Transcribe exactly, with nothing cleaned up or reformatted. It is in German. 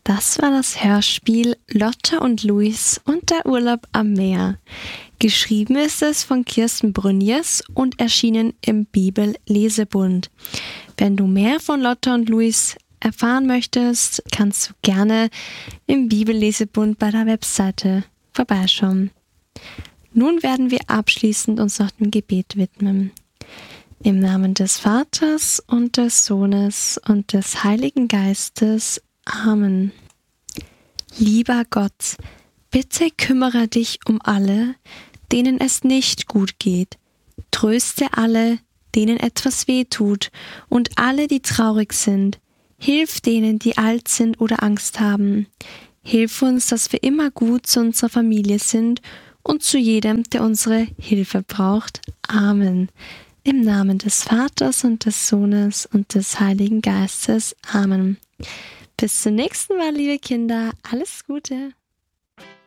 Das war das Hörspiel Lotta und Luis und der Urlaub am Meer. Geschrieben ist es von Kirsten Brünjes und erschienen im Bibel-Lesebund. Wenn du mehr von Lotta und Luis erfahren möchtest, kannst du gerne im Bibel-Lesebund bei der Webseite vorbeischauen. Nun werden wir abschließend uns noch dem Gebet widmen. Im Namen des Vaters und des Sohnes und des Heiligen Geistes. Amen. Lieber Gott, bitte kümmere dich um alle, denen es nicht gut geht. Tröste alle, denen etwas weh tut, und alle, die traurig sind. Hilf denen, die alt sind oder Angst haben. Hilf uns, dass wir immer gut zu unserer Familie sind und zu jedem, der unsere Hilfe braucht. Amen. Im Namen des Vaters und des Sohnes und des Heiligen Geistes. Amen. Bis zum nächsten Mal, liebe Kinder. Alles Gute.